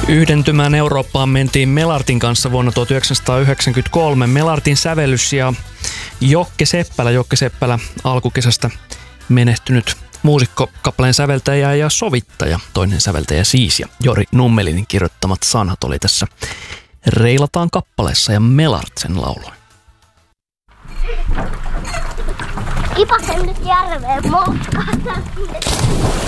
Yhdentymään Eurooppaan mentiin Melartin kanssa vuonna 1993. Melartin sävellys ja Jokke Seppälä alkukesästä menehtynyt muusikko, kappaleen säveltäjä ja sovittaja, toinen säveltäjä siis, ja Jori Nummelinin kirjoittamat sanat oli tässä Reilataan kappaleessa ja Melart sen lauloi. Kipasen nyt järveen moukkaan.